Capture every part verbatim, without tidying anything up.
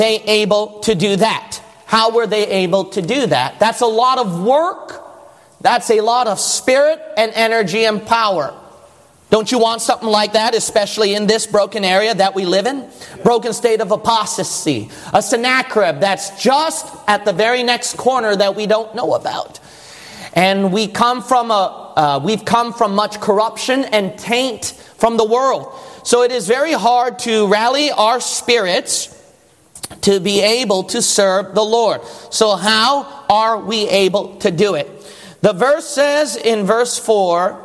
they able to do that? How were they able to do that? That's a lot of work. That's a lot of spirit and energy and power. Don't you want something like that, especially in this broken area that we live in? Broken state of apostasy. A Sennacherib that's just at the very next corner that we don't know about. And we come from a, uh, we've come from much corruption and taint from the world. So it is very hard to rally our spirits to be able to serve the Lord. So how are we able to do it? The verse says in verse four,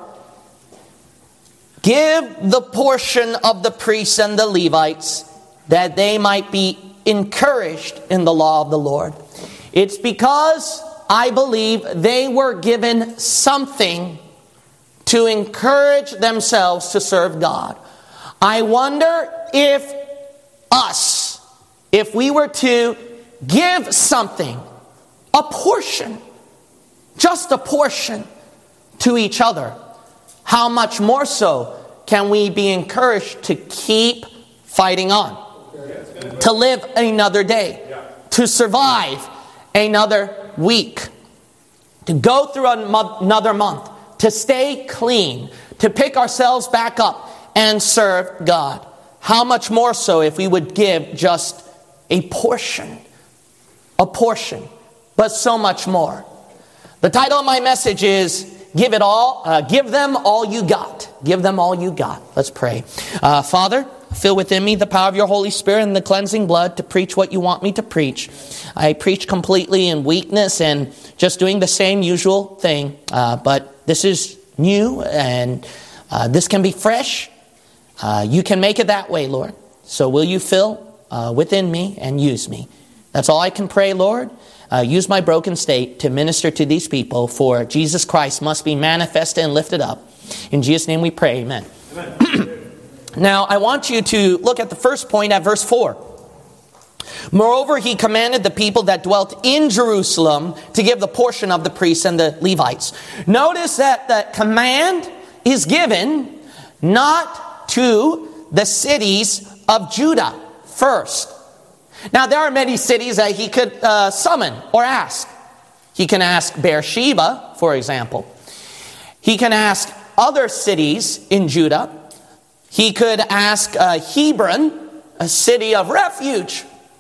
give the portion of the priests and the Levites that they might be encouraged in the law of the Lord. It's because I believe they were given something to encourage themselves to serve God. I wonder if us, if we were to give something, a portion, just a portion to each other, how much more so can we be encouraged to keep fighting on, to live another day, to survive another week, to go through another month, to stay clean, to pick ourselves back up and serve God. How much more so if we would give just a portion, a portion, but so much more. The title of my message is Give it all, uh, give them all you got. Give them all you got. Let's pray. Uh, Father, fill within me the power of your Holy Spirit and the cleansing blood to preach what you want me to preach. I preach completely in weakness and just doing the same usual thing. Uh, but this is new and uh, this can be fresh. Uh, you can make it that way, Lord. So will you fill uh, within me and use me? That's all I can pray, Lord. Uh, use my broken state to minister to these people, for Jesus Christ must be manifested and lifted up. In Jesus' name we pray, amen. Amen. Now, I want you to look at the first point at verse four. Moreover, he commanded the people that dwelt in Jerusalem to give the portion of the priests and the Levites. Notice that the command is given not to the cities of Judah first. Now, there are many cities that he could uh, summon or ask. He can ask Beersheba, for example. He can ask other cities in Judah. He could ask uh, Hebron, a city of refuge.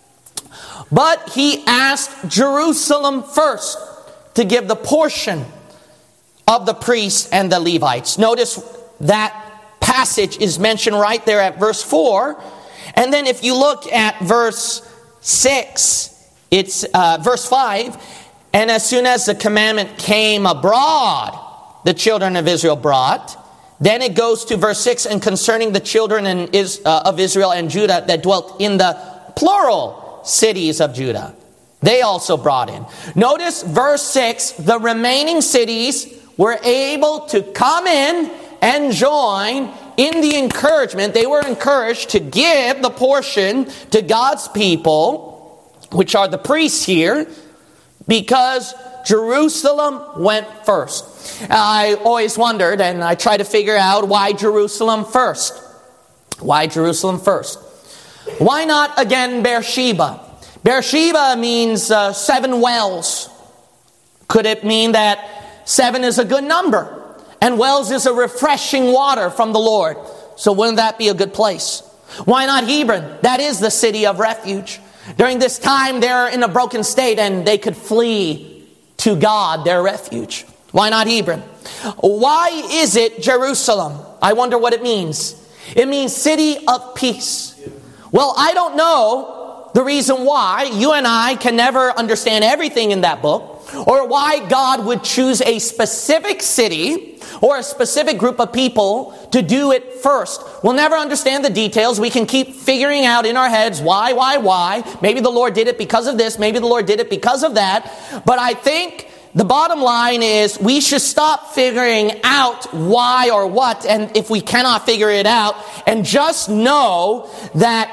But he asked Jerusalem first to give the portion of the priests and the Levites. Notice that passage is mentioned right there at verse four. And then if you look at verse six, it's uh, verse five. And as soon as the commandment came abroad, the children of Israel brought. Then it goes to verse six, and concerning the children in is, uh, of Israel and Judah that dwelt in the plural cities of Judah, they also brought in. Notice verse six, the remaining cities were able to come in and join in the encouragement. They were encouraged to give the portion to God's people, which are the priests here, because Jerusalem went first. I always wondered, and I try to figure out, why Jerusalem first? Why Jerusalem first? Why not again Beersheba? Beersheba means uh, seven wells. Could it mean that seven is a good number? And wells is a refreshing water from the Lord. So wouldn't that be a good place? Why not Hebron? That is the city of refuge. During this time, they're in a broken state and they could flee to God, their refuge. Why not Hebron? Why is it Jerusalem? I wonder what it means. It means city of peace. Well, I don't know the reason why. You and I can never understand everything in that book, or why God would choose a specific city or a specific group of people to do it first. We'll never understand the details. We can keep figuring out in our heads why, why, why. Maybe the Lord did it because of this. Maybe the Lord did it because of that. But I think the bottom line is we should stop figuring out why or what, and if we cannot figure it out, and just know that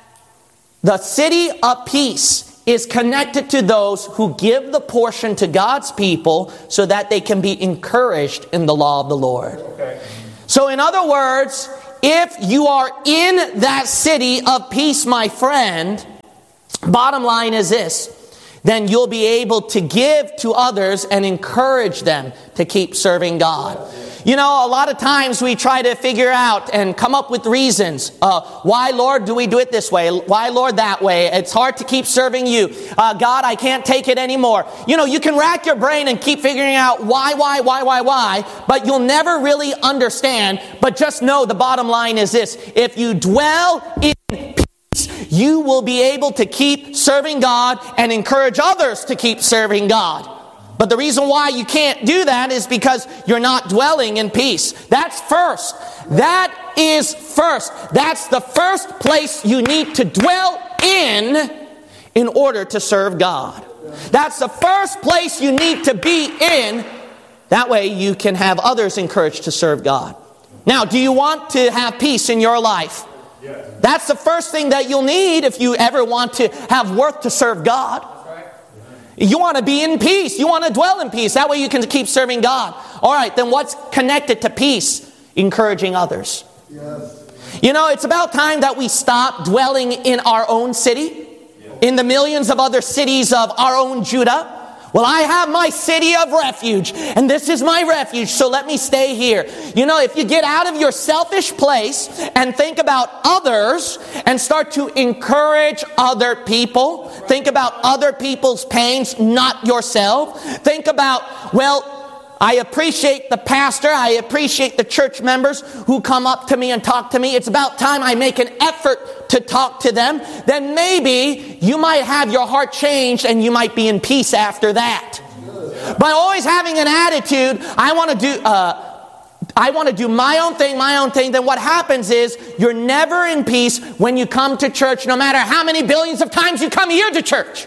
the city of peace is connected to those who give the portion to God's people so that they can be encouraged in the law of the Lord. Okay. So in other words, if you are in that city of peace, my friend, bottom line is this. Then you'll be able to give to others and encourage them to keep serving God. You know, a lot of times we try to figure out and come up with reasons. Uh, why, Lord, do we do it this way? Why, Lord, that way? It's hard to keep serving you. Uh, God, I can't take it anymore. You know, you can rack your brain and keep figuring out why, why, why, why, why, but you'll never really understand. But just know the bottom line is this. If you dwell in peace, you will be able to keep serving God and encourage others to keep serving God. But the reason why you can't do that is because you're not dwelling in peace. That's first. That is first. That's the first place you need to dwell in in order to serve God. That's the first place you need to be in. That way you can have others encouraged to serve God. Now, do you want to have peace in your life? That's the first thing that you'll need if you ever want to have worth to serve God. You want to be in peace. You want to dwell in peace. That way you can keep serving God. All right, then what's connected to peace? Encouraging others. Yes. You know, it's about time that we stop dwelling in our own city, in the millions of other cities of our own Judah. Well, I have my city of refuge, and this is my refuge, so let me stay here. You know, if you get out of your selfish place and think about others and start to encourage other people, think about other people's pains, not yourself. Think about, well, I appreciate the pastor, I appreciate the church members who come up to me and talk to me. It's about time I make an effort to talk to them. Then maybe you might have your heart changed and you might be in peace after that. But always having an attitude, I want to do uh, I want to do my own thing, my own thing, then what happens is you're never in peace when you come to church, no matter how many billions of times you come here to church.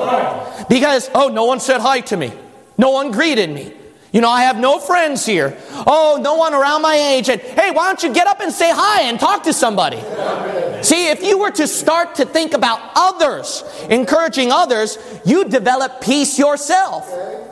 Because, oh, no one said hi to me. No one greeted me. You know, I have no friends here. Oh, no one around my age. And hey, why don't you get up and say hi and talk to somebody? See, if you were to start to think about others, encouraging others, you develop peace yourself.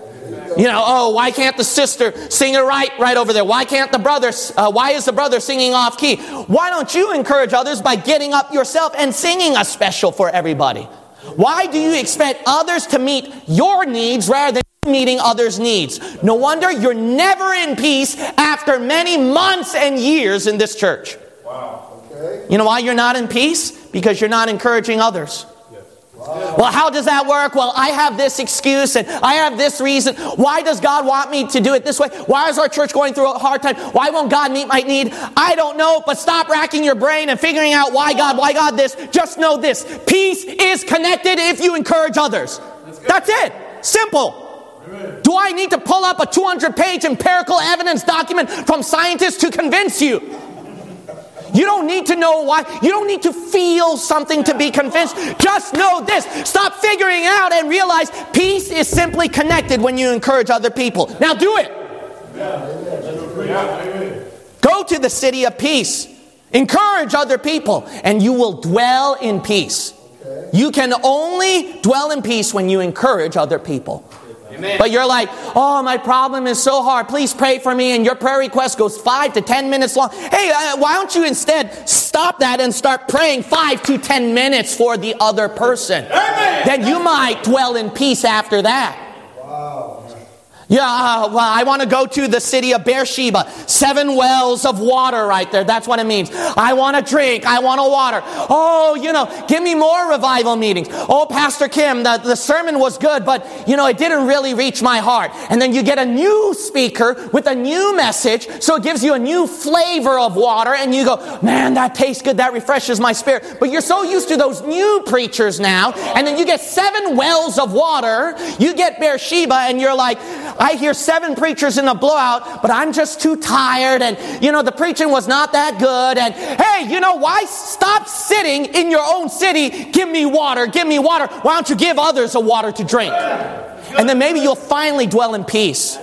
You know, oh, why can't the sister sing it right right over there? Why can't the brother, uh, why is the brother singing off key? Why don't you encourage others by getting up yourself and singing a special for everybody? Why do you expect others to meet your needs rather than meeting others' needs? No wonder you're never in peace after many months and years in this church. Wow. Okay. You know why you're not in peace? Because you're not encouraging others. Yes. Wow. Well, how does that work? Well, I have this excuse and I have this reason. Why does God want me to do it this way? Why is our church going through a hard time? Why won't God meet my need? I don't know, but stop racking your brain and figuring out why God, why God this. Just know this. Peace is connected if you encourage others. That's it. Simple. Do I need to pull up a two hundred page empirical evidence document from scientists to convince you? You don't need to know why. You don't need to feel something to be convinced. Just know this. Stop figuring out and realize peace is simply connected when you encourage other people. Now do it. Go to the city of peace. Encourage other people and you will dwell in peace. You can only dwell in peace when you encourage other people. Amen. But you're like, oh, my problem is so hard. Please pray for me. And your prayer request goes five to ten minutes long. Hey, uh, why don't you instead stop that and start praying five to ten minutes for the other person? Amen. Then you might dwell in peace after that. Wow. Yeah, uh, well, I want to go to the city of Beersheba. Seven wells of water right there. That's what it means. I want to drink. I want to water. Oh, you know, give me more revival meetings. Oh, Pastor Kim, the, the sermon was good, but, you know, it didn't really reach my heart. And then you get a new speaker with a new message, so it gives you a new flavor of water, and you go, man, that tastes good. That refreshes my spirit. But you're so used to those new preachers now, and then you get seven wells of water. You get Beersheba, and you're like, I hear seven preachers in a blowout, but I'm just too tired, and, you know, the preaching was not that good, and, hey, you know, why stop sitting in your own city? Give me water, give me water. Why don't you give others a water to drink? And then maybe you'll finally dwell in peace.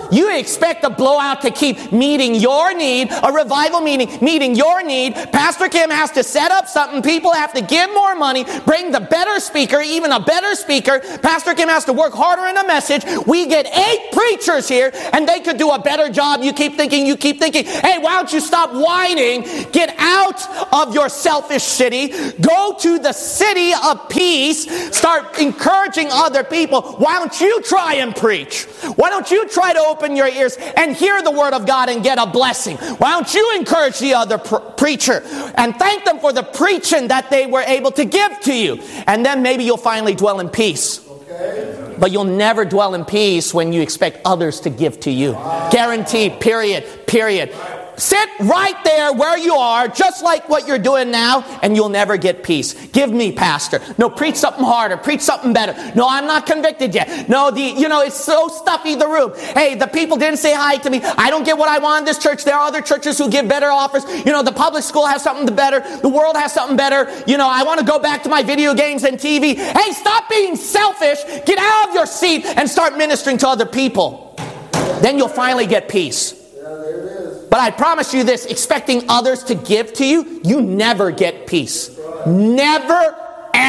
You expect a blowout to keep meeting your need, a revival meeting, meeting your need. Pastor Kim has to set up something. People have to give more money, bring the better speaker, even a better speaker. Pastor Kim has to work harder in a message. We get eight preachers here, and they could do a better job. You keep thinking, you keep thinking, hey, why don't you stop whining? Get out of your selfish city. Go to the city of peace. Start encouraging other people. Why don't you try and preach? Why don't you try to open your ears and hear the word of God and get a blessing? Why don't you encourage the other pr- preacher and thank them for the preaching that they were able to give to you? And then maybe you'll finally dwell in peace. Okay. But you'll never dwell in peace when you expect others to give to you. Wow. Guaranteed, period, period. Sit right there where you are, just like what you're doing now, and you'll never get peace. Give me, pastor. No, preach something harder. Preach something better. No, I'm not convicted yet. No, the you know, it's so stuffy, the room. Hey, the people didn't say hi to me. I don't get what I want in this church. There are other churches who give better offers. You know, the public school has something better. The world has something better. You know, I want to go back to my video games and T V. Hey, stop being selfish. Get out of your seat and start ministering to other people. Then you'll finally get peace. But I promise you this, expecting others to give to you, you never get peace. Never,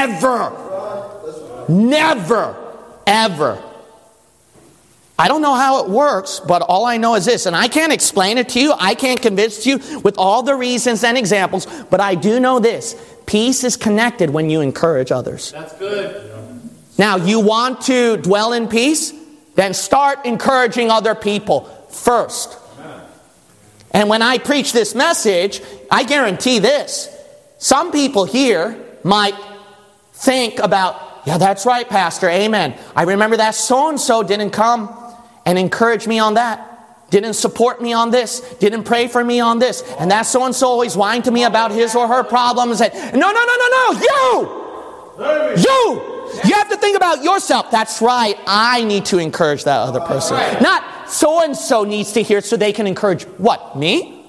ever. Never, ever. I don't know how it works, but all I know is this, and I can't explain it to you, I can't convince you with all the reasons and examples, but I do know this, peace is connected when you encourage others. That's good. Now, you want to dwell in peace? Then start encouraging other people first. And when I preach this message, I guarantee this. Some people here might think about, yeah, that's right, Pastor, amen. I remember that so-and-so didn't come and encourage me on that. Didn't support me on this. Didn't pray for me on this. And that so-and-so always whined to me about his or her problems. And, no, no, no, no, no, you! You! You have to think about yourself. That's right. I need to encourage that other person. Not so-and-so needs to hear so they can encourage what? Me?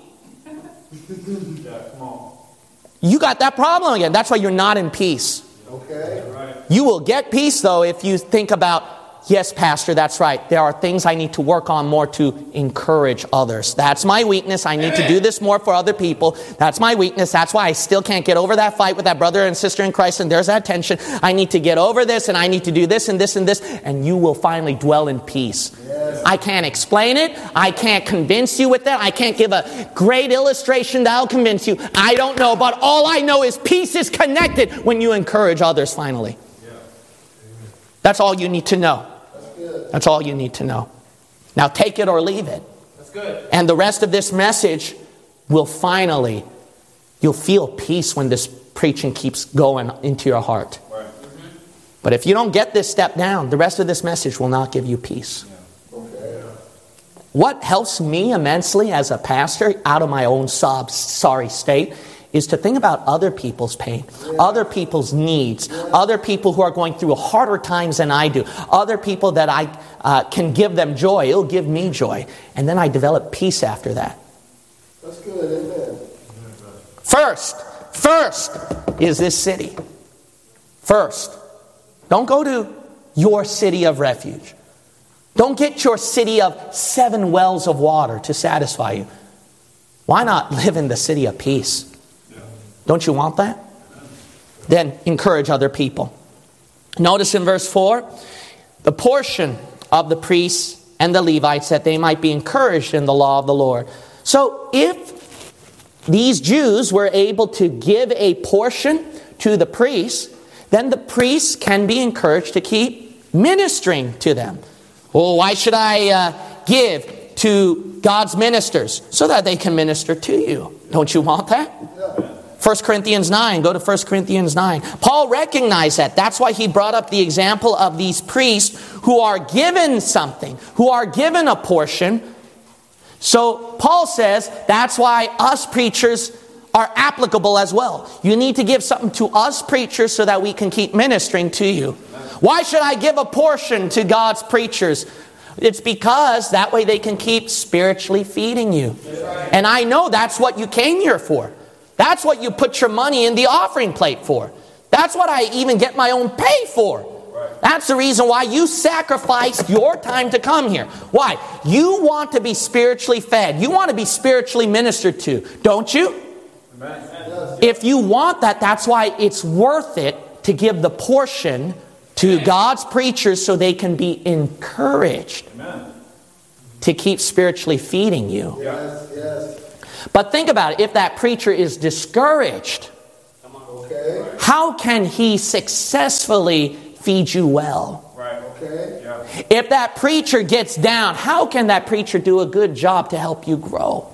You got that problem again. That's why you're not in peace. Okay. You will get peace, though, if you think about, yes, Pastor, that's right. There are things I need to work on more to encourage others. That's my weakness. I need to do this more for other people. That's my weakness. That's why I still can't get over that fight with that brother and sister in Christ, and there's that tension. I need to get over this, and I need to do this and this and this, and you will finally dwell in peace. Yes. I can't explain it. I can't convince you with that. I can't give a great illustration that'll convince you. I don't know, but all I know is peace is connected when you encourage others finally. Yeah. That's all you need to know. That's all you need to know. Now take it or leave it. That's good. And the rest of this message will finally, you'll feel peace when this preaching keeps going into your heart. Right. Mm-hmm. But if you don't get this step down, the rest of this message will not give you peace. Yeah. Okay. What helps me immensely as a pastor out of my own sob, sorry state is to think about other people's pain, yeah. other people's needs, yeah. other people who are going through harder times than I do, other people that I uh, can give them joy. It'll give me joy. And then I develop peace after that. That's good, amen. First, first is this city. First. Don't go to your city of refuge. Don't get your city of seven wells of water to satisfy you. Why not live in the city of peace? Don't you want that? Then encourage other people. Notice in verse four, the portion of the priests and the Levites that they might be encouraged in the law of the Lord. So if these Jews were able to give a portion to the priests, then the priests can be encouraged to keep ministering to them. Well, why should I uh, give to God's ministers? So that they can minister to you. Don't you want that? First Corinthians nine, go to First Corinthians nine. Paul recognized that. That's why he brought up the example of these priests who are given something, who are given a portion. So Paul says that's why us preachers are applicable as well. You need to give something to us preachers so that we can keep ministering to you. Why should I give a portion to God's preachers? It's because that way they can keep spiritually feeding you. And I know that's what you came here for. That's what you put your money in the offering plate for. That's what I even get my own pay for. That's the reason why you sacrificed your time to come here. Why? You want to be spiritually fed. You want to be spiritually ministered to, don't you? Amen. If you want that, that's why it's worth it to give the portion to God's preachers so they can be encouraged. Amen. To keep spiritually feeding you. Yes, yes. But think about it. If that preacher is discouraged, okay. how can he successfully feed you well? Right. Okay. Yeah. If that preacher gets down, how can that preacher do a good job to help you grow?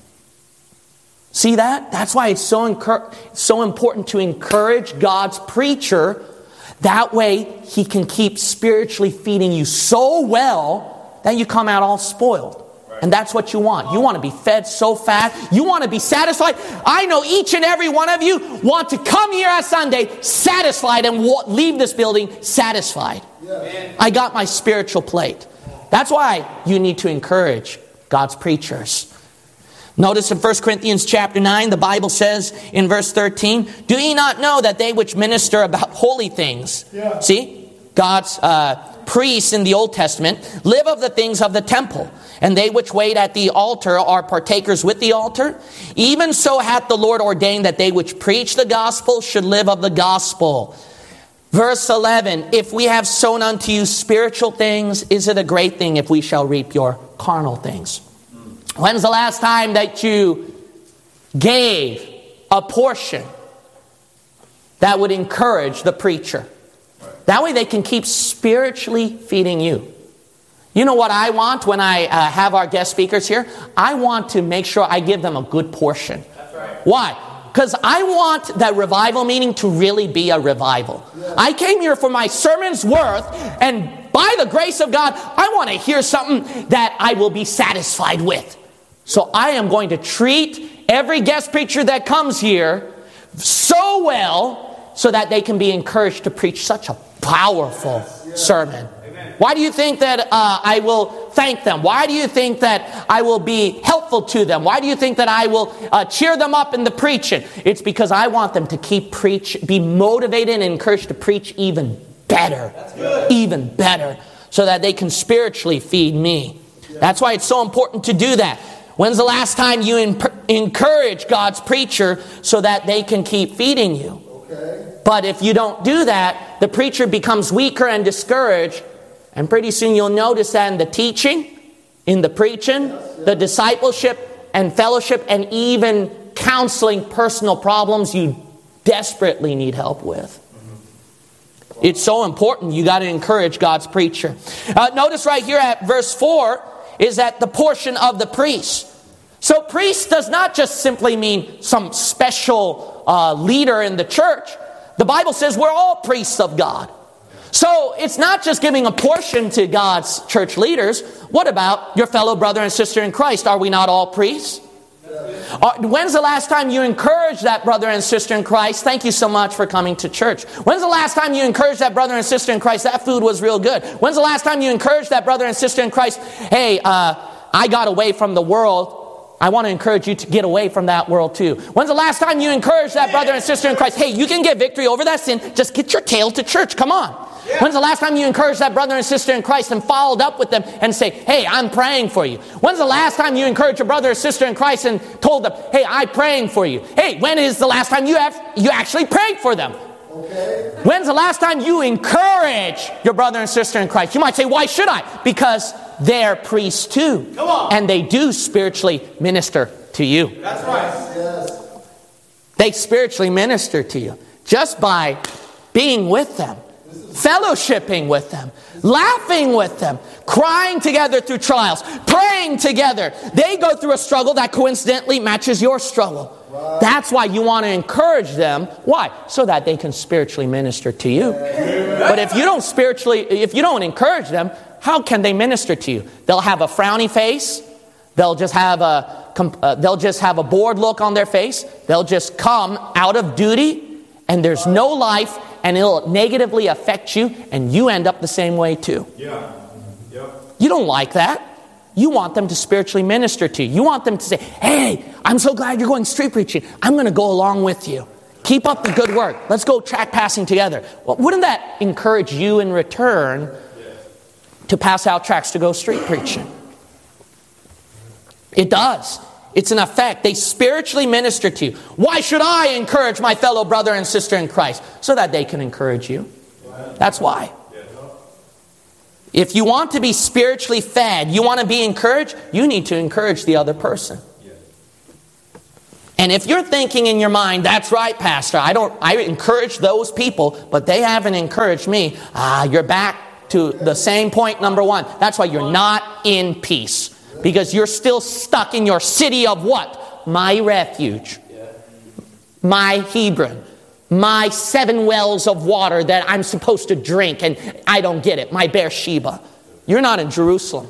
See that? That's why it's so, incur- so important to encourage God's preacher. That way he can keep spiritually feeding you so well that you come out all spoiled. And that's what you want. You want to be fed so fast. You want to be satisfied. I know each and every one of you want to come here on Sunday satisfied and leave this building satisfied. Yeah. I got my spiritual plate. That's why you need to encourage God's preachers. Notice in First Corinthians chapter nine, the Bible says in verse thirteen, do ye not know that they which minister about holy things, yeah. see, God's uh, priests in the Old Testament, live of the things of the temple, and they which wait at the altar are partakers with the altar? Even so hath the Lord ordained that they which preach the gospel should live of the gospel. Verse eleven, if we have sown unto you spiritual things, is it a great thing if we shall reap your carnal things? When's the last time that you gave a portion that would encourage the preacher? That way they can keep spiritually feeding you. You know what I want when I uh, have our guest speakers here? I want to make sure I give them a good portion. That's right. Why? Because I want that revival meeting to really be a revival. Yeah. I came here for my sermon's worth, and by the grace of God, I want to hear something that I will be satisfied with. So I am going to treat every guest preacher that comes here so well so that they can be encouraged to preach such a powerful yes, yes. sermon. Amen. Why do you think that uh, I will thank them? Why do you think that I will be helpful to them? Why do you think that I will uh, cheer them up in the preaching? It's because I want them to keep preach, be motivated and encouraged to preach even better. That's good. Even better. So that they can spiritually feed me. Yeah. That's why it's so important to do that. When's the last time you imp- encourage God's preacher so that they can keep feeding you? Okay. But if you don't do that, the preacher becomes weaker and discouraged. And pretty soon you'll notice that in the teaching, in the preaching, yes, yes. the discipleship and fellowship, and even counseling personal problems you desperately need help with. Mm-hmm. It's so important. You got to encourage God's preacher. Uh, notice right here at verse four is that the portion of the priest. So priest does not just simply mean some special uh, leader in the church. The Bible says we're all priests of God. So it's not just giving a portion to God's church leaders. What about your fellow brother and sister in Christ? Are we not all priests? Uh, when's the last time you encouraged that brother and sister in Christ? Thank you so much for coming to church. When's the last time you encouraged that brother and sister in Christ? That food was real good. When's the last time you encouraged that brother and sister in Christ? Hey, uh, I got away from the world. I want to encourage you to get away from that world too. When's the last time you encouraged that brother and sister in Christ? Hey, you can get victory over that sin. Just get your tail to church. Come on. Yeah. When's the last time you encouraged that brother and sister in Christ and followed up with them and say, hey, I'm praying for you? When's the last time you encouraged your brother or sister in Christ and told them, hey, I'm praying for you? Hey, when is the last time you have you actually prayed for them? Okay. When's the last time you encourage your brother and sister in Christ? You might say, why should I? Because they're priests too. Come on. And they do spiritually minister to you. That's right. Yes. They spiritually minister to you just by being with them, fellowshipping with them, laughing with them, crying together through trials, praying together. They go through a struggle that coincidentally matches your struggle. Right. That's why you want to encourage them. Why? So that they can spiritually minister to you. Yeah. But if you don't spiritually, if you don't encourage them, how can they minister to you? They'll have a frowny face. They'll just have a uh, they'll just have a bored look on their face. They'll just come out of duty, and there's no life, and it'll negatively affect you, and you end up the same way too. Yeah. Yep. You don't like that. You want them to spiritually minister to you. You want them to say, hey, I'm so glad you're going street preaching. I'm going to go along with you. Keep up the good work. Let's go track passing together. Well, wouldn't that encourage you in return to pass out tracts to go street preaching? It does. It's an effect. They spiritually minister to you. Why should I encourage my fellow brother and sister in Christ? So that they can encourage you. That's why. If you want to be spiritually fed, you want to be encouraged, you need to encourage the other person. And if you're thinking in your mind, that's right, Pastor, I don't I encourage those people, but they haven't encouraged me, ah, you're back to the same point number one. That's why you're not in peace. Because you're still stuck in your city of what? My refuge. My Hebron. My seven wells of water that I'm supposed to drink and I don't get it. My Beersheba. You're not in Jerusalem.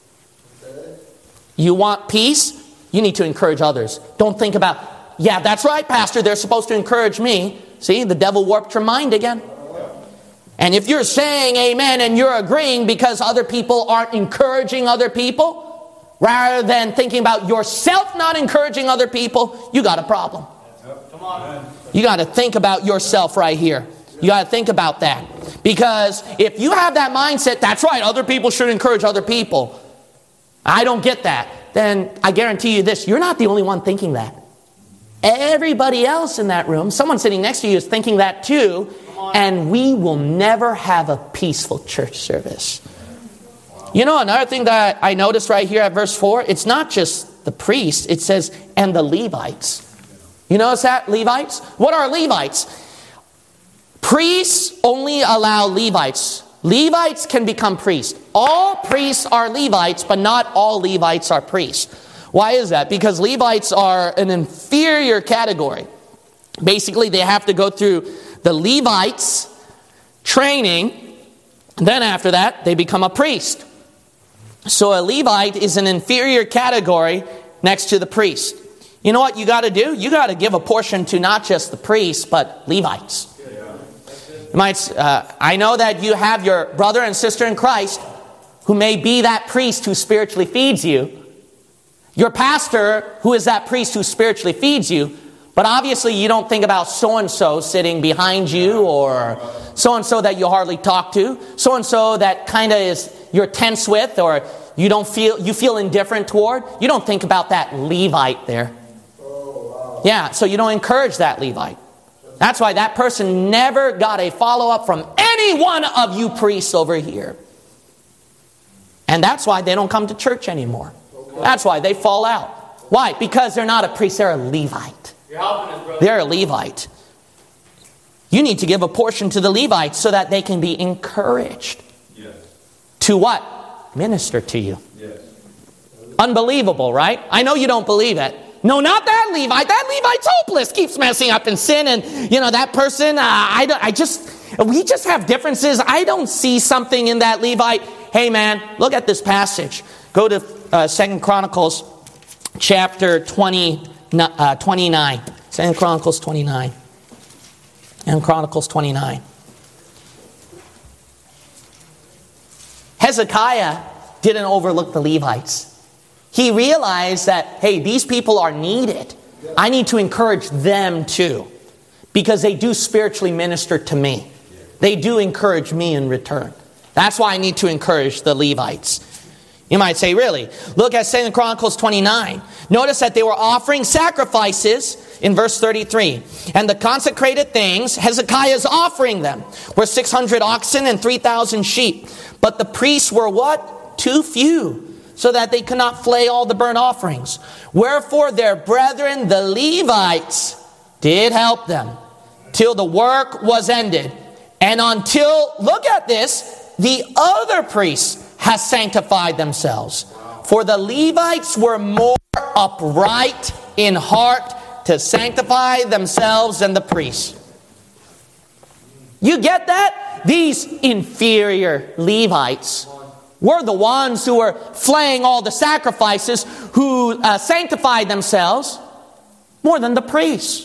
You want peace? You need to encourage others. Don't think about, yeah, that's right, Pastor, they're supposed to encourage me. See, the devil warped your mind again. And if you're saying amen and you're agreeing because other people aren't encouraging other people, rather than thinking about yourself not encouraging other people, you got a problem. Come on. You got to think about yourself right here. You got to think about that. Because if you have that mindset, that's right, other people should encourage other people. I don't get that. Then I guarantee you this, you're not the only one thinking that. Everybody else in that room, someone sitting next to you is thinking that too. And we will never have a peaceful church service. You know, another thing that I noticed right here at verse four, it's not just the priests, it says, and the Levites. You notice that, Levites? What are Levites? Priests only allow Levites. Levites can become priests. All priests are Levites, but not all Levites are priests. Why is that? Because Levites are an inferior category. Basically, they have to go through the Levites training, and then after that, they become a priest. So a Levite is an inferior category next to the priest. You know what you got to do? You got to give a portion to not just the priests, but Levites. You might, uh, I know that you have your brother and sister in Christ who may be that priest who spiritually feeds you. Your pastor who is that priest who spiritually feeds you. But obviously you don't think about so-and-so sitting behind you or so-and-so that you hardly talk to. So-and-so that kind of is you're tense with or you don't feel you feel indifferent toward. You don't think about that Levite there. Yeah, so you don't encourage that Levite. That's why that person never got a follow-up from any one of you priests over here. And that's why they don't come to church anymore. That's why they fall out. Why? Because they're not a priest, they're a Levite. They're a Levite. You need to give a portion to the Levites so that they can be encouraged. Yes. To what? Minister to you. Yes. Unbelievable, right? I know you don't believe it. No, not that Levite. That Levite's hopeless. Keeps messing up in sin. And, you know, that person, uh, I, don't, I just, we just have differences. I don't see something in that Levite. Hey, man, look at this passage. Go to uh, Second Chronicles chapter twenty, uh, twenty-nine. Second Chronicles twenty-nine. And Chronicles twenty-nine. Hezekiah didn't overlook the Levites. He realized that, hey, these people are needed. I need to encourage them too. Because they do spiritually minister to me. They do encourage me in return. That's why I need to encourage the Levites. You might say, really? Look at Second Chronicles twenty-nine. Notice that they were offering sacrifices in verse thirty-three. And the consecrated things, Hezekiah is offering them, were six hundred oxen and three thousand sheep. But the priests were what? Too few, so that they could not flay all the burnt offerings. Wherefore their brethren, the Levites, did help them, till the work was ended. And until, look at this, the other priests has sanctified themselves. For the Levites were more upright in heart to sanctify themselves than the priests. You get that? These inferior Levites were the ones who were flaying all the sacrifices, who uh, sanctified themselves more than the priests.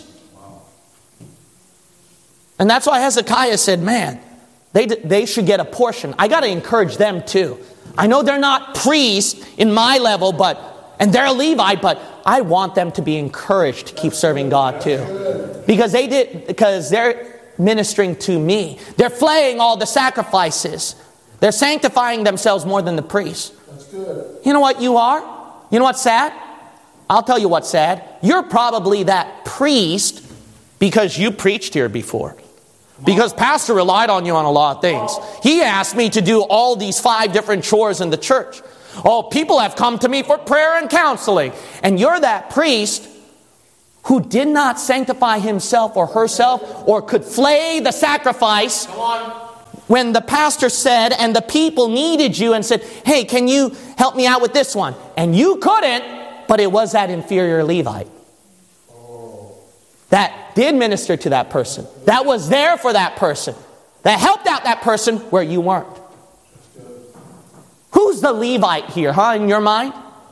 And that's why Hezekiah said, man, they, they should get a portion. I got to encourage them too. I know they're not priests in my level, but and they're a Levite, but I want them to be encouraged to keep serving God too. Because they did, because they're ministering to me. They're flaying all the sacrifices. They're sanctifying themselves more than the priest. That's good. You know what you are? You know what's sad? I'll tell you what's sad. You're probably that priest because you preached here before. Because pastor relied on you on a lot of things. He asked me to do all these five different chores in the church. Oh, people have come to me for prayer and counseling. And you're that priest who did not sanctify himself or herself or could flay the sacrifice when the pastor said and the people needed you and said, hey, can you help me out with this one? And you couldn't, but it was that inferior Levite that did minister to that person, that was there for that person, that helped out that person where you weren't. Who's the Levite here, huh, in your mind?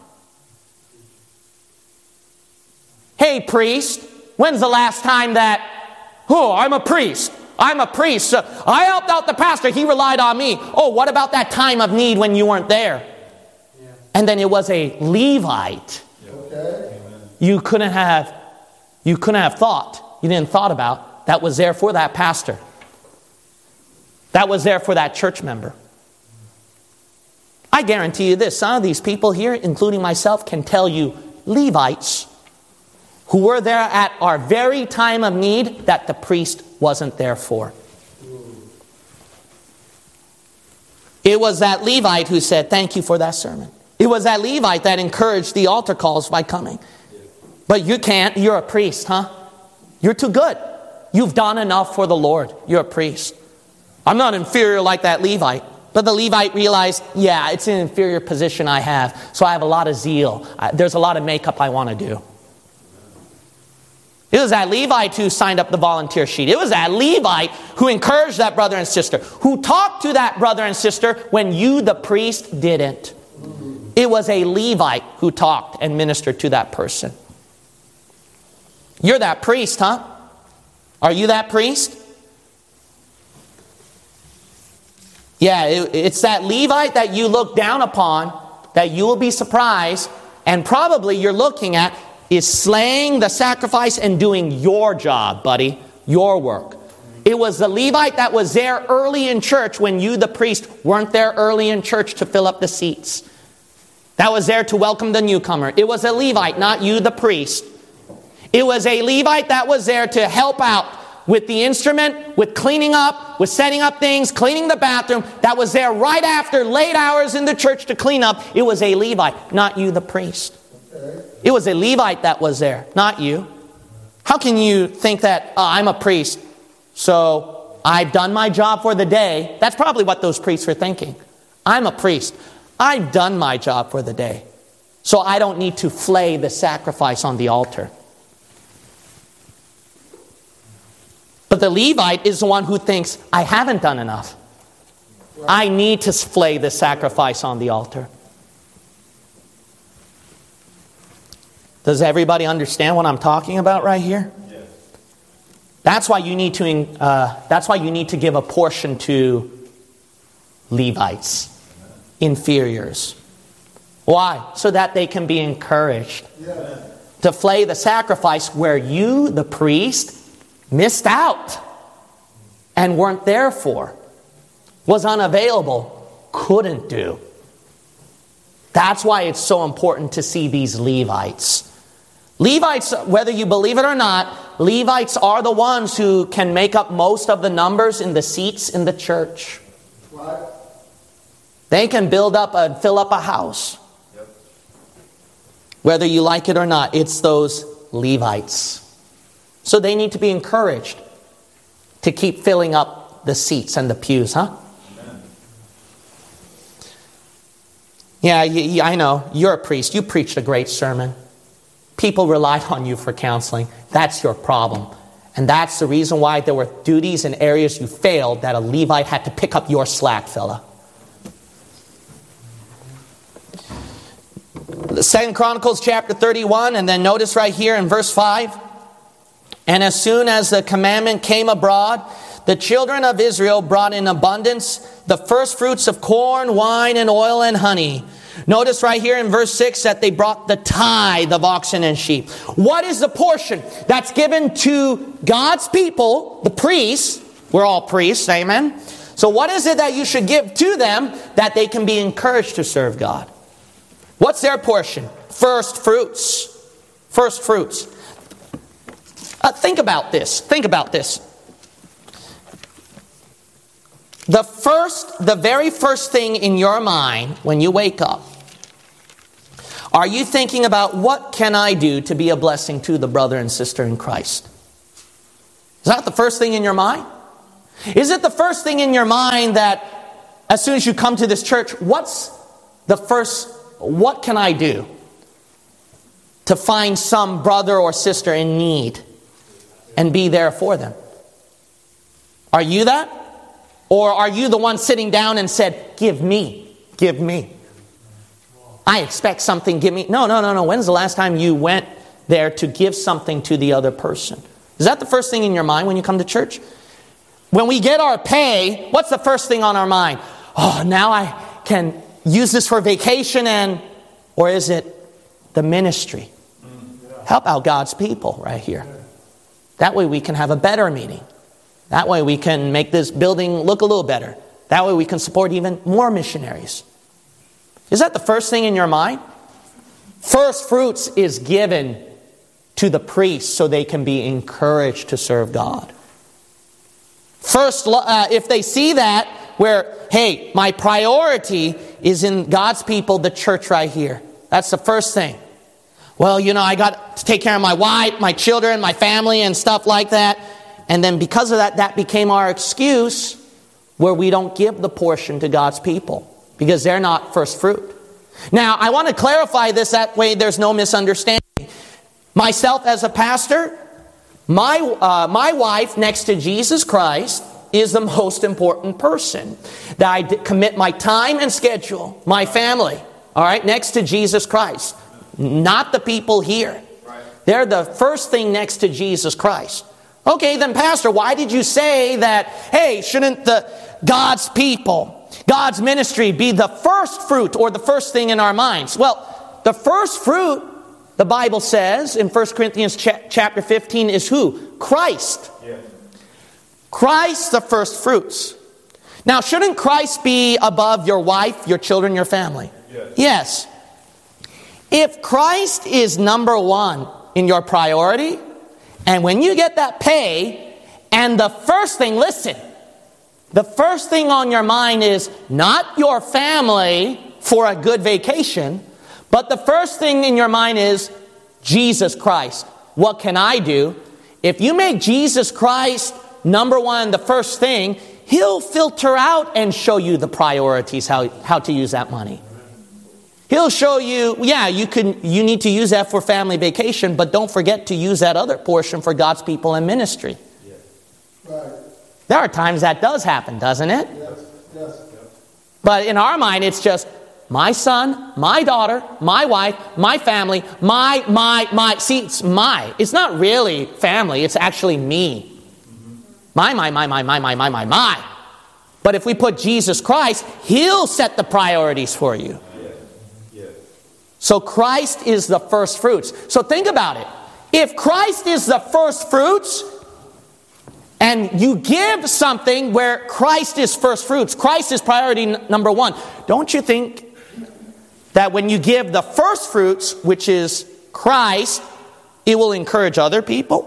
Hey, priest, when's the last time that, oh, I'm a priest. I'm a priest. So I helped out the pastor. He relied on me. Oh, what about that time of need when you weren't there? Yeah. And then it was a Levite. Okay. You couldn't have, you couldn't have thought. You didn't thought about that was there for that pastor. That was there for that church member. I guarantee you this. Some of these people here, including myself, can tell you Levites who were there at our very time of need that the priest wasn't there for. It was that Levite who said, thank you for that sermon. It was that Levite that encouraged the altar calls by coming. But you can't. You're a priest, huh? You're too good. You've done enough for the Lord. You're a priest. I'm not inferior like that Levite. But the Levite realized, yeah, it's an inferior position I have. So I have a lot of zeal. There's a lot of makeup I want to do. It was that Levite who signed up the volunteer sheet. It was that Levite who encouraged that brother and sister, who talked to that brother and sister when you, the priest, didn't. It was a Levite who talked and ministered to that person. You're that priest, huh? Are you that priest? Yeah, it, it's that Levite that you look down upon that you will be surprised, and probably you're looking at is slaying the sacrifice and doing your job, buddy, your work. It was the Levite that was there early in church when you, the priest, weren't there early in church to fill up the seats. That was there to welcome the newcomer. It was a Levite, not you, the priest. It was a Levite that was there to help out with the instrument, with cleaning up, with setting up things, cleaning the bathroom. That was there right after late hours in the church to clean up. It was a Levite, not you, the priest. Okay. It was a Levite that was there, not you. How can you think that, oh, I'm a priest, so I've done my job for the day? That's probably what those priests were thinking. I'm a priest. I've done my job for the day, so I don't need to flay the sacrifice on the altar. But the Levite is the one who thinks, I haven't done enough. I need to flay the sacrifice on the altar. Does everybody understand what I'm talking about right here? Yes. That's why you need to. Uh, that's why you need to give a portion to Levites, inferiors. Why? So that they can be encouraged yes. to flay the sacrifice where you, the priest, missed out and weren't there for, was unavailable, couldn't do. That's why it's so important to see these Levites. Levites, whether you believe it or not, Levites are the ones who can make up most of the numbers in the seats in the church. What? They can build up and fill up a house. Yep. Whether you like it or not, it's those Levites. So they need to be encouraged to keep filling up the seats and the pews, huh? Amen. Yeah, you, I know. You're a priest. You preached a great sermon. People relied on you for counseling. That's your problem. And that's the reason why there were duties and areas you failed that a Levite had to pick up your slack, fella. The Second Chronicles chapter thirty-one, and then notice right here in verse five. And as soon as the commandment came abroad, the children of Israel brought in abundance the first fruits of corn, wine, and oil, and honey, Notice right here in verse six that they brought the tithe of oxen and sheep. What is the portion that's given to God's people, the priests? We're all priests, amen? So what is it that you should give to them that they can be encouraged to serve God? What's their portion? First fruits. First fruits. Uh, think about this. Think about this. The first, the very first thing in your mind when you wake up, are you thinking about what can I do to be a blessing to the brother and sister in Christ? Is that the first thing in your mind? Is it the first thing in your mind that as soon as you come to this church, what's the first, what can I do to find some brother or sister in need and be there for them? Are you that? Or are you the one sitting down and said, give me, give me. I expect something, give me. No, no, no, no. When's the last time you went there to give something to the other person? Is that the first thing in your mind when you come to church? When we get our pay, what's the first thing on our mind? Oh, now I can use this for vacation and, or is it the ministry? Help out God's people right here. That way we can have a better meeting. That way we can make this building look a little better. That way we can support even more missionaries. Is that the first thing in your mind? First fruits is given to the priests so they can be encouraged to serve God. First, uh, if they see that, where, hey, my priority is in God's people, the church right here. That's the first thing. Well, you know, I got to take care of my wife, my children, my family, and stuff like that. And then because of that, that became our excuse where we don't give the portion to God's people because they're not first fruit. Now, I want to clarify this that way there's no misunderstanding. Myself as a pastor, my uh, my wife next to Jesus Christ is the most important person. That I d- commit my time and schedule, my family, all right, next to Jesus Christ. Not the people here. They're the first thing next to Jesus Christ. Okay, then Pastor, why did you say that, hey, shouldn't the God's people, God's ministry be the first fruit or the first thing in our minds? Well, the first fruit, the Bible says in First Corinthians cha- chapter fifteen is who? Christ. Yes. Christ, the first fruits. Now, shouldn't Christ be above your wife, your children, your family? Yes. Yes. If Christ is number one in your priority, and when you get that pay, and the first thing, listen, the first thing on your mind is not your family for a good vacation, but the first thing in your mind is Jesus Christ. What can I do? If you make Jesus Christ number one, the first thing, He'll filter out and show you the priorities, how, how to use that money. He'll show you, yeah, you can. You need to use that for family vacation, but don't forget to use that other portion for God's people and ministry. Yes. Right. There are times that does happen, doesn't it? Yes. Yes. But in our mind, it's just my son, my daughter, my wife, my family, my, my, my. See, it's my. It's not really family. It's actually me. Mm-hmm. My, my, my, my, my, my, my, my, my. But if we put Jesus Christ, He'll set the priorities for you. So Christ is the first fruits. So think about it. If Christ is the first fruits, and you give something where Christ is first fruits, Christ is priority n- number one, don't you think that when you give the first fruits, which is Christ, it will encourage other people?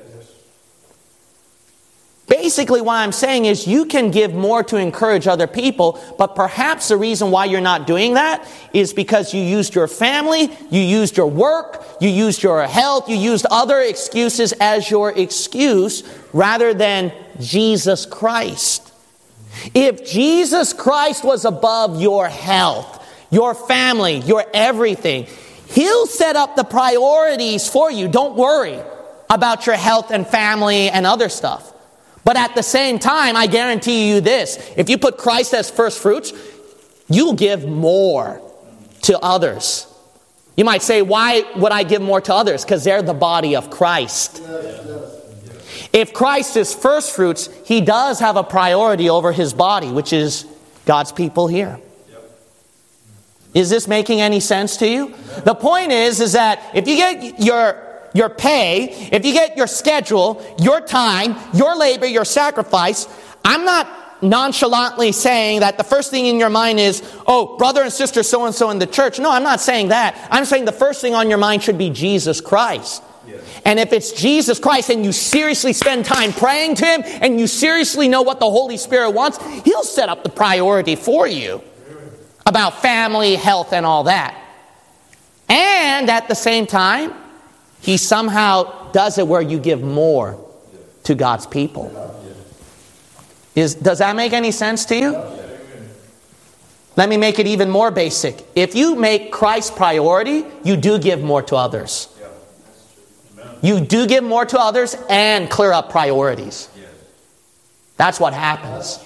Basically, what I'm saying is you can give more to encourage other people, but perhaps the reason why you're not doing that is because you used your family, you used your work, you used your health, you used other excuses as your excuse rather than Jesus Christ. If Jesus Christ was above your health, your family, your everything, He'll set up the priorities for you. Don't worry about your health and family and other stuff. But at the same time, I guarantee you this. If you put Christ as first fruits, you'll give more to others. You might say, why would I give more to others? Because they're the body of Christ. Yes, yes. If Christ is first fruits, He does have a priority over His body, which is God's people here. Yep. Is this making any sense to you? The point is, is that if you get your your pay, if you get your schedule, your time, your labor, your sacrifice, I'm not nonchalantly saying that the first thing in your mind is, oh, brother and sister so-and-so in the church. No, I'm not saying that. I'm saying the first thing on your mind should be Jesus Christ. Yes. And if it's Jesus Christ and you seriously spend time praying to Him and you seriously know what the Holy Spirit wants, He'll set up the priority for you about family, health, and all that. And at the same time, He somehow does it where you give more to God's people. Is, does that make any sense to you? Let me make it even more basic. If you make Christ priority, you do give more to others. You do give more to others and clear up priorities. That's what happens.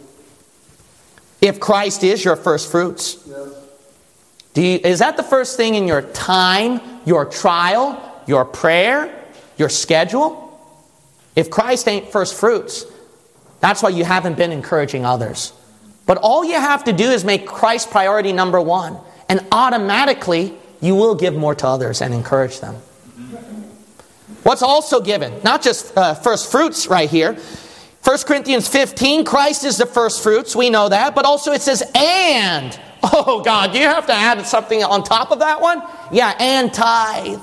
If Christ is your first fruits, do you, is that the first thing in your time, your trial, your prayer, your schedule? If Christ ain't first fruits, that's why you haven't been encouraging others. But all you have to do is make Christ priority number one, and automatically you will give more to others and encourage them. What's also given? Not just uh, first fruits right here. First Corinthians fifteen, Christ is the first fruits. We know that. But also it says, and. Oh, God, do you have to add something on top of that one? Yeah, and tithe.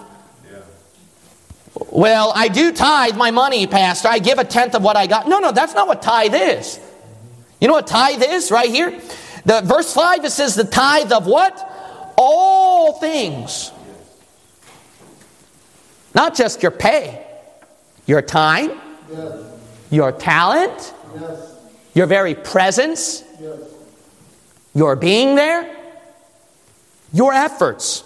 Well, I do tithe my money, Pastor. I give a tenth of what I got. No, no, that's not what tithe is. You know what tithe is right here? The verse five, it says the tithe of what? All things. Not just your pay. Your time. Yes. Your talent. Yes. Your very presence. Yes. Your being there. Your efforts.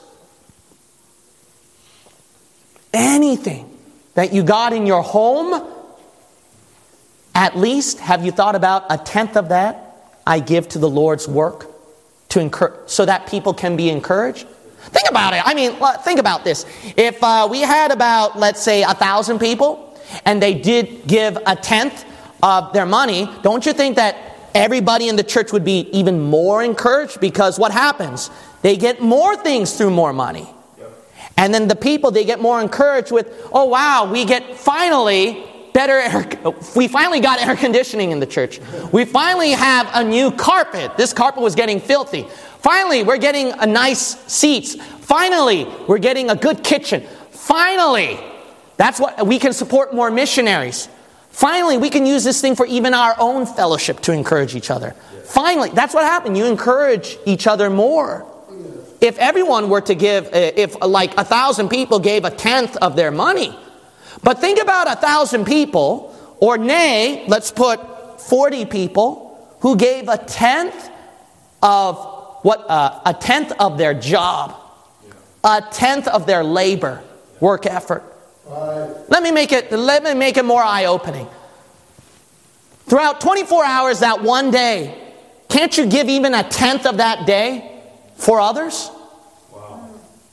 Anything that you got in your home, at least have you thought about a tenth of that I give to the Lord's work to encourage, so that people can be encouraged? Think about it. I mean, think about this. If uh, we had about, let's say, a thousand people, and they did give a tenth of their money, don't you think that everybody in the church would be even more encouraged? Because what happens? They get more things through more money. And then the people, they get more encouraged with, oh wow, we get finally better air, we finally got air conditioning in the church. We finally have a new carpet. This carpet was getting filthy. Finally, we're getting a nice seats. Finally, we're getting a good kitchen. Finally, that's what we can support more missionaries. Finally, we can use this thing for even our own fellowship to encourage each other. Finally, that's what happened. You encourage each other more. If everyone were to give, if like a thousand people gave a tenth of their money, but think about a thousand people, or nay, let's put forty people who gave a tenth of what uh, a tenth of their job, a tenth of their labor, work effort. Right. Let me make it. Let me make it more eye-opening. Throughout twenty-four hours that one day, can't you give even a tenth of that day for others? Wow.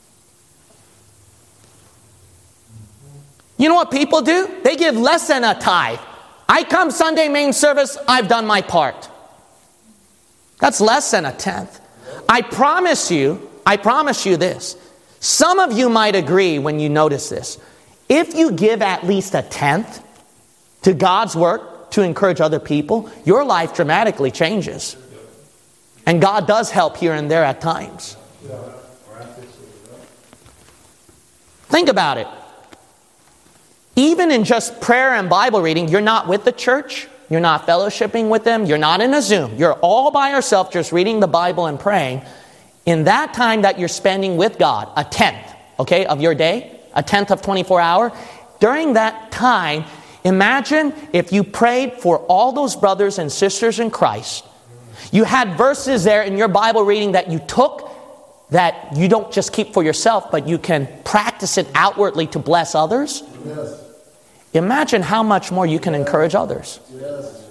You know what people do? They give less than a tithe. I come Sunday main service, I've done my part. That's less than a tenth. I promise you, I promise you this. Some of you might agree when you notice this. If you give at least a tenth to God's work to encourage other people, your life dramatically changes. And God does help here and there at times. Think about it. Even in just prayer and Bible reading, you're not with the church. You're not fellowshipping with them. You're not in a Zoom. You're all by yourself just reading the Bible and praying. In that time that you're spending with God, a tenth, okay, of your day, a tenth of twenty-four hours, during that time, imagine if you prayed for all those brothers and sisters in Christ. You had verses there in your Bible reading that you took, that you don't just keep for yourself, but you can practice it outwardly to bless others. Yes. Imagine how much more you can encourage others. Yes.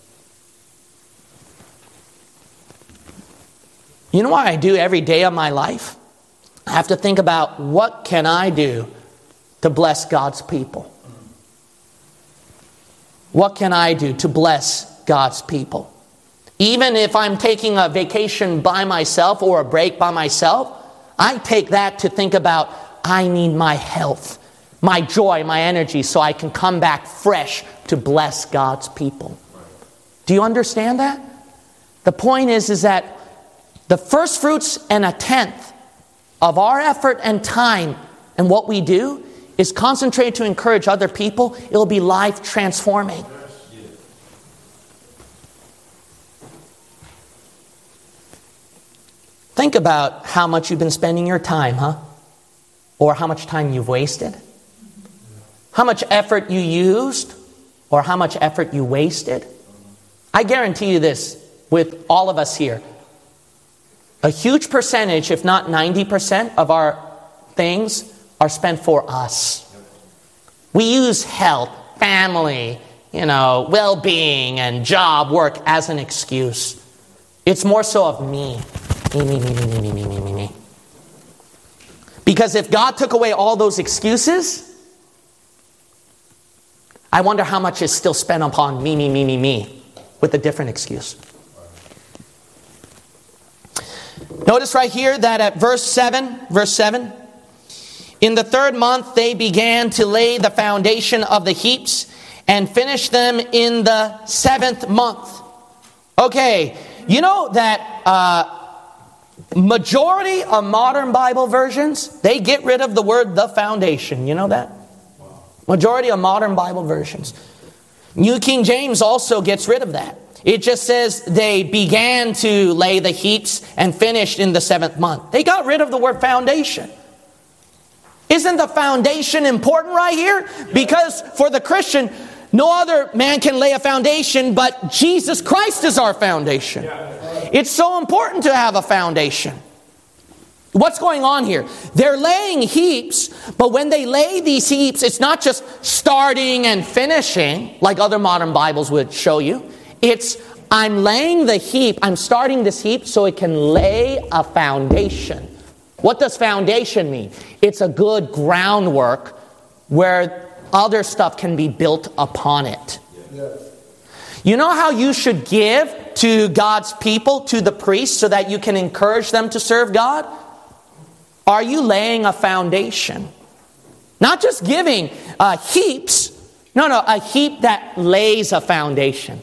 You know what I do every day of my life? I have to think about, what can I do to bless God's people? What can I do to bless God's people? Even if I'm taking a vacation by myself or a break by myself, I take that to think about, I need my health, my joy, my energy, so I can come back fresh to bless God's people. Do you understand that? The point is, is that the first fruits and a tenth of our effort and time and what we do is concentrated to encourage other people. It will be life transforming. Think about how much you've been spending your time, huh? Or how much time you've wasted. How much effort you used, or how much effort you wasted. I guarantee you this, with all of us here, a huge percentage, if not ninety percent of our things are spent for us. We use health, family, you know, well-being and job, work as an excuse. It's more so of me. Me, me, me, me, me, me, me, me, me. Because if God took away all those excuses, I wonder how much is still spent upon me, me, me, me, me, with a different excuse. Notice right here that at verse seven, verse seven, in the third month they began to lay the foundation of the heaps and finish them in the seventh month. Okay, you know that uh, majority of modern Bible versions, they get rid of the word the foundation. You know that? Majority of modern Bible versions. New King James also gets rid of that. It just says they began to lay the heaps and finished in the seventh month. They got rid of the word foundation. Isn't the foundation important right here? Because for the Christian, no other man can lay a foundation, but Jesus Christ is our foundation. It's so important to have a foundation. What's going on here? They're laying heaps, but when they lay these heaps, it's not just starting and finishing, like other modern Bibles would show you. It's, I'm laying the heap, I'm starting this heap so it can lay a foundation. What does foundation mean? It's a good groundwork where other stuff can be built upon it. Yes. You know how you should give to God's people, to the priests, so that you can encourage them to serve God? Are you laying a foundation? Not just giving uh, heaps. No, no, a heap that lays a foundation.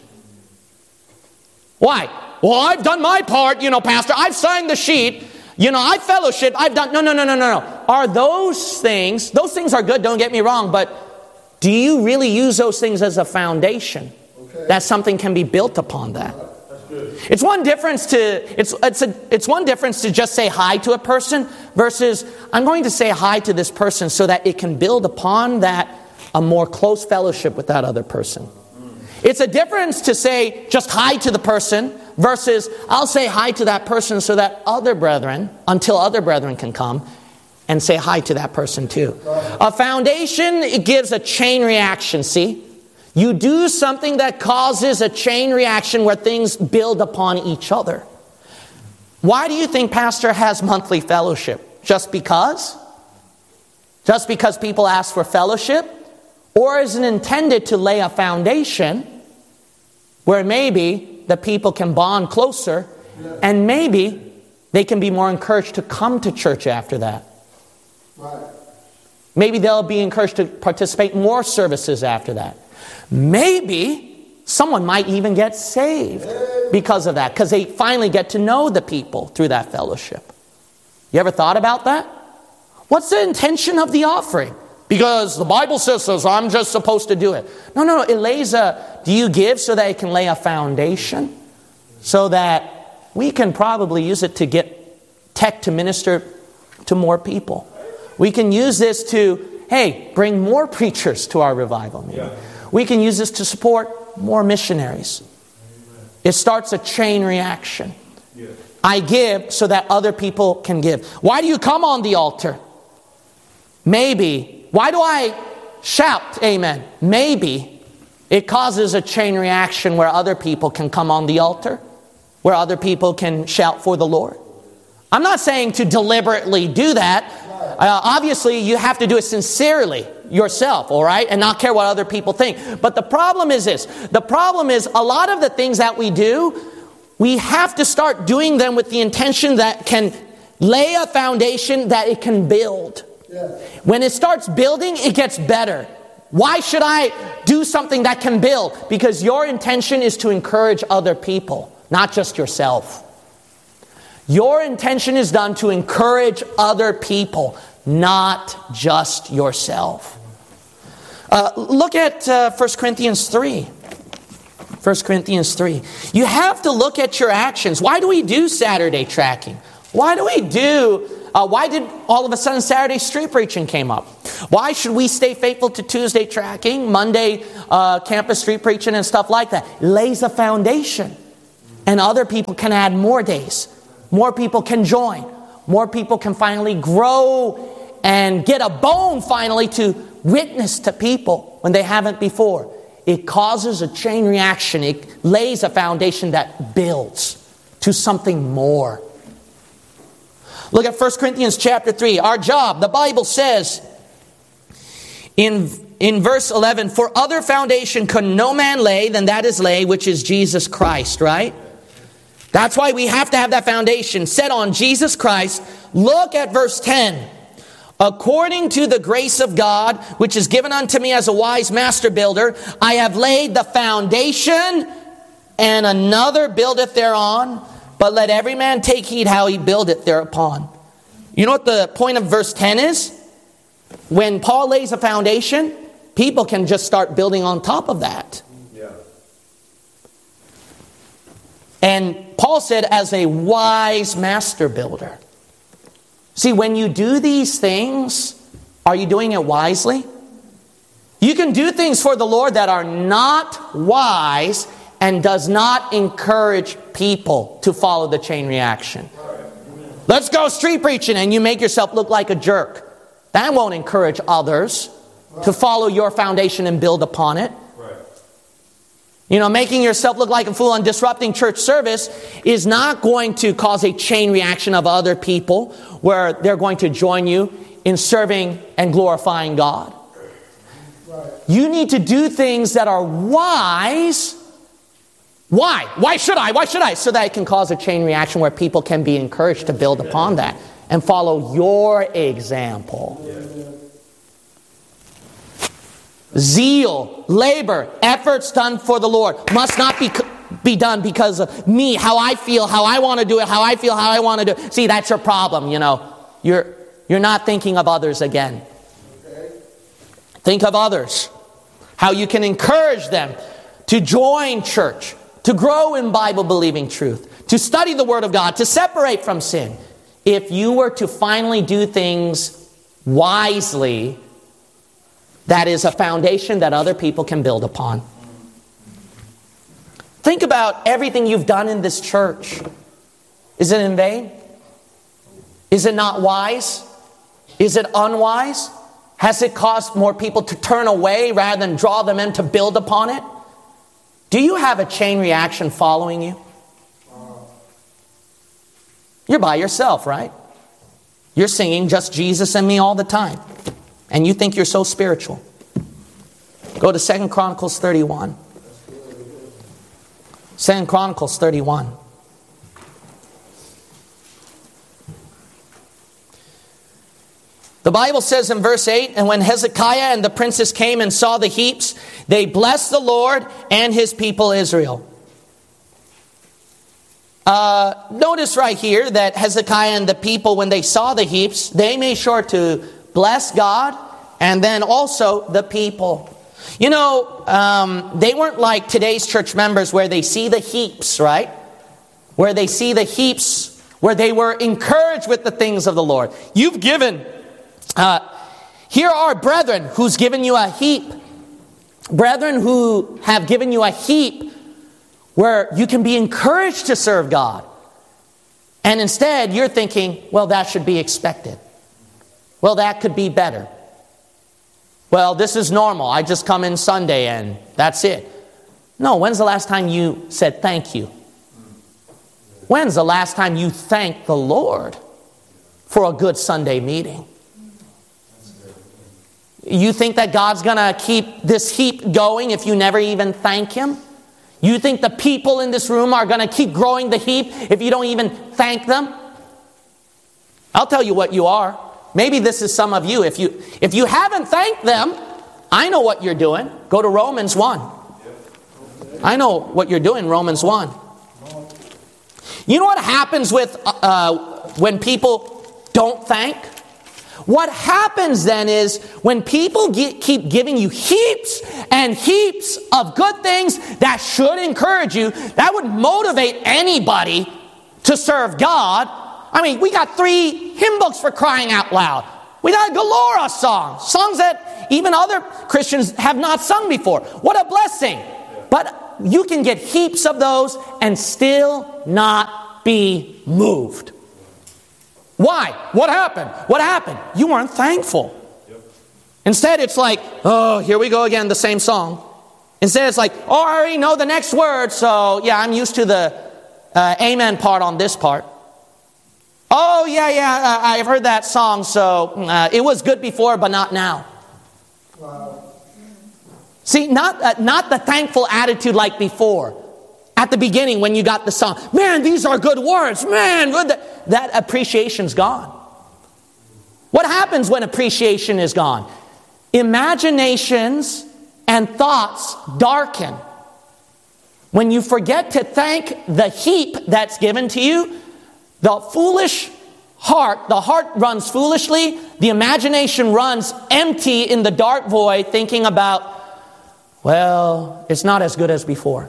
Why? Well, I've done my part, you know, Pastor. I've signed the sheet. You know, I fellowship. I've done... No, no, no, no, no, no. Are those things... Those things are good, don't get me wrong, but do you really use those things as a foundation? Okay. That something can be built upon that. That's good. It's one difference to... It's, it's, a, it's one difference to just say hi to a person versus I'm going to say hi to this person so that it can build upon that a more close fellowship with that other person. It's a difference to say just hi to the person versus I'll say hi to that person so that other brethren, until other brethren can come and say hi to that person too. A foundation, it gives a chain reaction, see? You do something that causes a chain reaction where things build upon each other. Why do you think Pastor has monthly fellowship? Just because? Just because people ask for fellowship? Or is it intended to lay a foundation where maybe the people can bond closer and maybe they can be more encouraged to come to church after that? Right. Maybe they'll be encouraged to participate in more services after that. Maybe someone might even get saved because of that, because they finally get to know the people through that fellowship. You ever thought about that? What's the intention of the offering? Because the Bible says so, so I'm just supposed to do it. No, no, no. It lays a... Do you give so that it can lay a foundation? So that we can probably use it to get tech to minister to more people. We can use this to, hey, bring more preachers to our revival meeting. Yeah. We can use this to support more missionaries. Amen. It starts a chain reaction. Yeah. I give so that other people can give. Why do you come on the altar? Maybe... Why do I shout amen? Maybe it causes a chain reaction where other people can come on the altar, where other people can shout for the Lord. I'm not saying to deliberately do that. Uh, obviously, you have to do it sincerely yourself, all right? And not care what other people think. But the problem is this. The problem is a lot of the things that we do, we have to start doing them with the intention that can lay a foundation that it can build. Yeah. When it starts building, it gets better. Why should I do something that can build? Because your intention is to encourage other people, not just yourself. Your intention is done to encourage other people, not just yourself. Uh, look at uh, First Corinthians three. First Corinthians three. You have to look at your actions. Why do we do Saturday tracking? Why do we do, uh, why did all of a sudden Saturday street preaching came up? Why should we stay faithful to Tuesday tracking, Monday uh, campus street preaching and stuff like that? It lays a foundation. And other people can add more days. More people can join. More people can finally grow and get a bone finally to witness to people when they haven't before. It causes a chain reaction. It lays a foundation that builds to something more. Look at First Corinthians chapter three. Our job, the Bible says in, in verse eleven, for other foundation could no man lay than that is laid, which is Jesus Christ, right? That's why we have to have that foundation set on Jesus Christ. Look at verse ten. According to the grace of God, which is given unto me as a wise master builder, I have laid the foundation, and another buildeth thereon. But let every man take heed how he buildeth thereupon. You know what the point of verse ten is? When Paul lays a foundation, people can just start building on top of that. Yeah. And Paul said, as a wise master builder. See, when you do these things, are you doing it wisely? You can do things for the Lord that are not wise and does not encourage people to follow the chain reaction. Let's go street preaching, and you make yourself look like a jerk. That won't encourage others to follow your foundation and build upon it. You know, making yourself look like a fool and disrupting church service is not going to cause a chain reaction of other people where they're going to join you in serving and glorifying God. You need to do things that are wise. Why? Why should I? Why should I? So that it can cause a chain reaction where people can be encouraged to build upon that and follow your example. Zeal, labor, efforts done for the Lord must not be be done because of me, how I feel, how I want to do it, how I feel, how I want to do it. See, that's your problem, you know. You're you're not thinking of others again. Think of others. How you can encourage them to join church, to grow in Bible-believing truth, to study the Word of God, to separate from sin. If you were to finally do things wisely, that is a foundation that other people can build upon. Think about everything you've done in this church. Is it in vain? Is it not wise? Is it unwise? Has it caused more people to turn away rather than draw them in to build upon it? Do you have a chain reaction following you? You're by yourself, right? You're singing just Jesus and me all the time. And you think you're so spiritual. Go to Second Chronicles thirty-one. Second Chronicles thirty-one. The Bible says in verse eight, and when Hezekiah and the princes came and saw the heaps, they blessed the Lord and his people Israel. Uh, notice right here that Hezekiah and the people, when they saw the heaps, they made sure to bless God and then also the people. You know, um, they weren't like today's church members where they see the heaps, right? Where they see the heaps, where they were encouraged with the things of the Lord. You've given, uh, here are brethren who's given you a heap. Brethren who have given you a heap where you can be encouraged to serve God. And instead, you're thinking, well, that should be expected. Well, that could be better. Well, this is normal. I just come in Sunday and that's it. No, when's the last time you said thank you? When's the last time you thanked the Lord for a good Sunday meeting? You think that God's going to keep this heap going if you never even thank Him? You think the people in this room are going to keep growing the heap if you don't even thank them? I'll tell you what you are. Maybe this is some of you. If you if you haven't thanked them, I know what you're doing. Go to Romans one. I know what you're doing, Romans one. You know what happens with uh, when people don't thank? What happens then is when people get, keep giving you heaps and heaps of good things that should encourage you, that would motivate anybody to serve God. I mean, we got three hymn books for crying out loud. We got a galore of songs. Songs that even other Christians have not sung before. What a blessing. But you can get heaps of those and still not be moved. Why? What happened? What happened? You weren't thankful. Yep. Instead, it's like, oh, here we go again, the same song. Instead, it's like, oh, I already know the next word, so yeah, I'm used to the uh, amen part on this part. Oh, yeah, yeah, uh, I've heard that song, so uh, it was good before, but not now. Wow. See, not, uh, not the thankful attitude like before. At the beginning when you got the song, man, these are good words, man, good. That appreciation's gone. What happens when appreciation is gone? Imaginations and thoughts darken. When you forget to thank the heap that's given to you, the foolish heart, the heart runs foolishly, the imagination runs empty in the dark void, thinking about, well, it's not as good as before.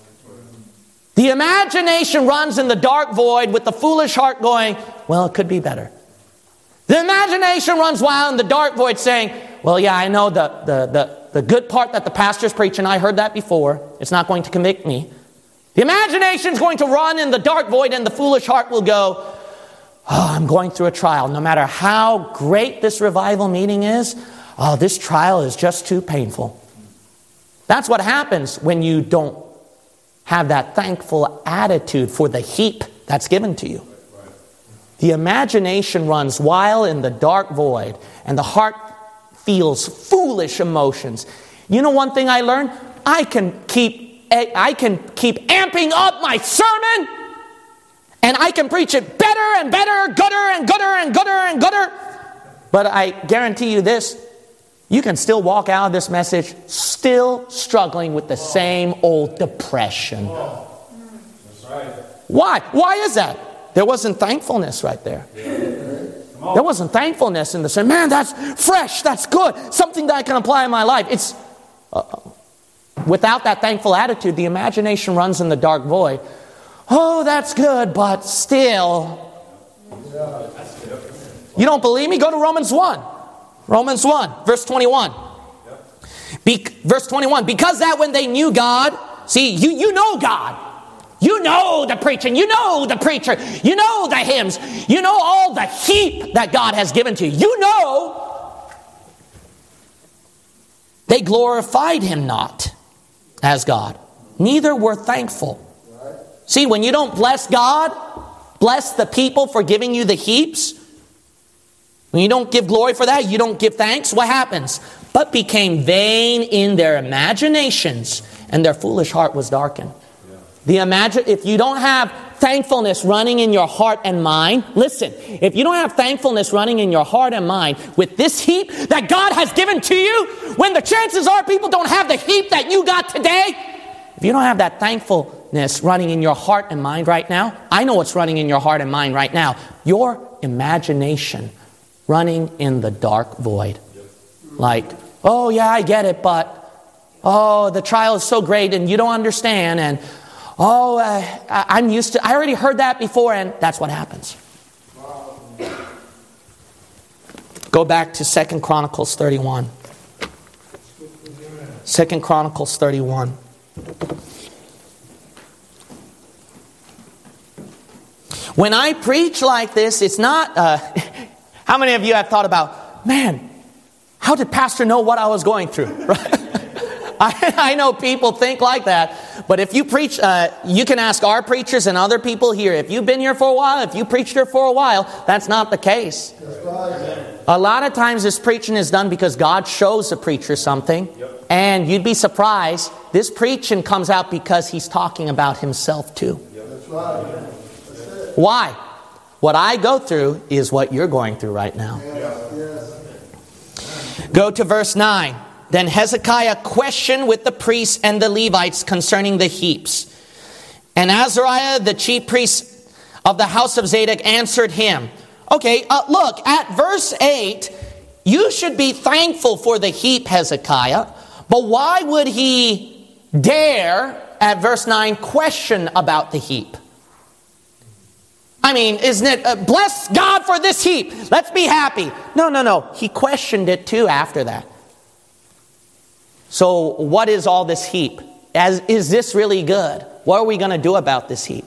The imagination runs in the dark void with the foolish heart going, well, it could be better. The imagination runs wild in the dark void saying, well, yeah, I know the, the, the, the good part that the pastor's preaching. I heard that before. It's not going to convict me. The imagination is going to run in the dark void and the foolish heart will go, oh, I'm going through a trial. No matter how great this revival meeting is, oh, this trial is just too painful. That's what happens when you don't have that thankful attitude for the heap that's given to you. The imagination runs wild in the dark void, and the heart feels foolish emotions. You know one thing I learned? I can keep I can keep amping up my sermon, and I can preach it better and better, gooder and gooder and gooder and gooder. But I guarantee you this, you can still walk out of this message still struggling with the same old depression. That's right. Why? Why is that? There wasn't thankfulness right there. There wasn't thankfulness in the saying, man, that's fresh, that's good, something that I can apply in my life. It's uh, without that thankful attitude, the imagination runs in the dark void. Oh, that's good, but still. You don't believe me? Go to Romans one. Romans one, verse twenty-one. Be, verse twenty-one, because that when they knew God, see, you, you know God. You know the preaching. You know the preacher. You know the hymns. You know all the heap that God has given to you. You know they glorified Him not as God. Neither were thankful. See, when you don't bless God, bless the people for giving you the heaps, when you don't give glory for that, you don't give thanks, what happens? But became vain in their imaginations, and their foolish heart was darkened. Yeah. The imagine if you don't have thankfulness running in your heart and mind, listen, if you don't have thankfulness running in your heart and mind with this heap that God has given to you, when the chances are people don't have the heap that you got today, if you don't have that thankfulness running in your heart and mind right now, I know what's running in your heart and mind right now. Your imagination running in the dark void. Like, oh yeah, I get it, but oh, the trial is so great and you don't understand, and oh, uh, I'm used to, I already heard that before, and that's what happens. Go back to Second Chronicles thirty-one. Second Chronicles thirty-one. When I preach like this, it's not... Uh, how many of you have thought about, man, how did Pastor know what I was going through? Right? I, I know people think like that, but if you preach, uh, you can ask our preachers and other people here. If you've been here for a while, if you preached here for a while, that's not the case. Right. A lot of times this preaching is done because God shows the preacher something. Yep. And you'd be surprised, this preaching comes out because he's talking about himself too. That's right. That's it. Why? What I go through is what you're going through right now. Yes, yes. Go to verse nine. Then Hezekiah questioned with the priests and the Levites concerning the heaps. And Azariah, the chief priest of the house of Zadok, answered him. Okay, uh, look, at verse eight, you should be thankful for the heap, Hezekiah. But why would he dare, at verse nine, question about the heap? I mean, isn't it, uh, bless God for this heap. Let's be happy. No, no, no. He questioned it too after that. So what is all this heap? As, is this really good? What are we going to do about this heap?